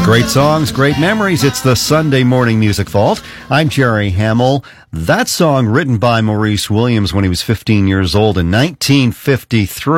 Great songs, great memories. It's the Sunday Morning Music Vault. I'm Jerry Hamill. That song written by Maurice Williams when he was 15 years old in 1953.